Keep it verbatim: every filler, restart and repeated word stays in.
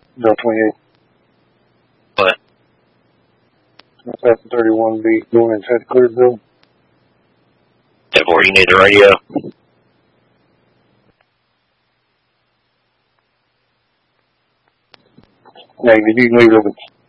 Bill twenty-eight. What? That's after thirty-one B. Going inside the cleared bill. ten four, you need the radio. Yeah, you can leave it open.